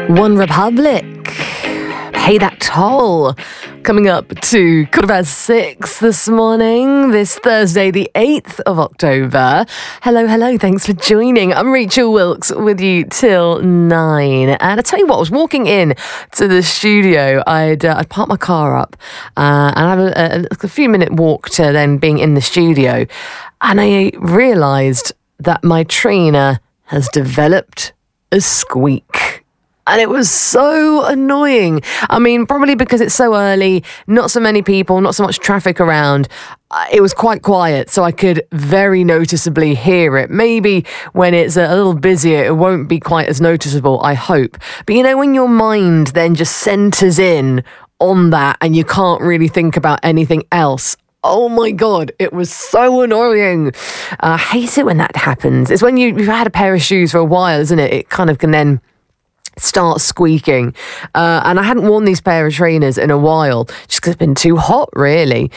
One Republic, Pay That Toll. Coming up to 6:15 this morning, this Thursday, the 8th of October. Hello, thanks for joining. I'm Rachel Wilkes with you till 9. And I tell you what, I was walking in to the studio. I'd parked my car up and I had a few minute walk to then being in the studio. And I realised that my trainer has developed a squeak. And it was so annoying. I mean, probably because it's so early, not so many people, not so much traffic around. It was quite quiet, so I could very noticeably hear it. Maybe when it's a little busier, it won't be quite as noticeable, I hope. But you know, when your mind then just centers in on that and you can't really think about anything else, oh my God, it was so annoying. I hate it when that happens. It's when you've had a pair of shoes for a while, isn't it? It kind of can then start squeaking. And I hadn't worn these pair of trainers in a while, just because it's been too hot, really.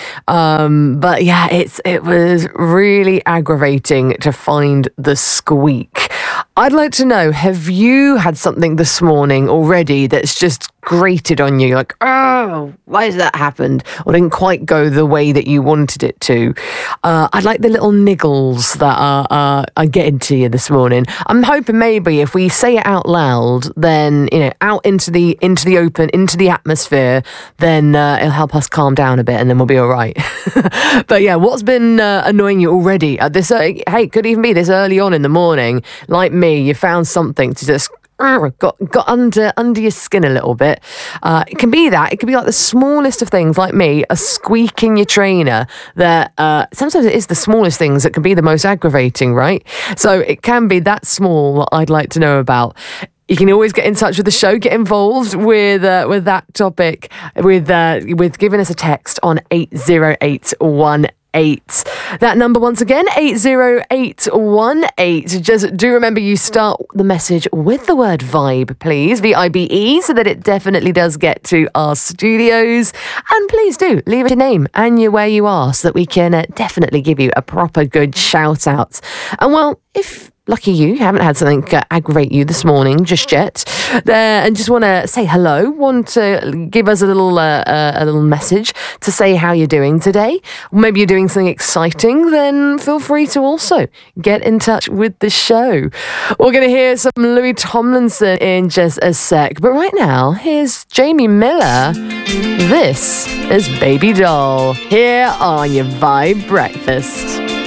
But yeah, it was really aggravating to find the squeak. I'd like to know, have you had something this morning already that's just grated on you? Like, oh, why has that happened? Or didn't quite go the way that you wanted it to? I'd like the little niggles that are getting to you this morning. I'm hoping maybe if we say it out loud, then, you know, out into the open, into the atmosphere, then it'll help us calm down a bit and then we'll be all right. But yeah, what's been annoying you already at this? Hey, it could even be this early on in the morning. Like me, you found something to just got under your skin a little bit. It can be that. It can be like the smallest of things, like me, a squeak in your trainer. That sometimes it is the smallest things that can be the most aggravating, right? So it can be that small. I'd like to know about. You can always get in touch with the show, get involved with that topic, with giving us a text on 80818. That number once again, 80818. Just do remember you start the message with the word vibe, please, VIBE, so that it definitely does get to our studios. And please do leave your name and where you are, so that we can definitely give you a proper good shout out. And well, if lucky you haven't had something aggravate you this morning just yet, and just want to say hello, want to give us a little message to say how you're doing today, maybe you're doing something exciting, then feel free to also get in touch with the show. We're going to hear some Louis Tomlinson in just a sec, but right now, here's Jamie Miller. This is Baby Doll, here on your Vibe Breakfast.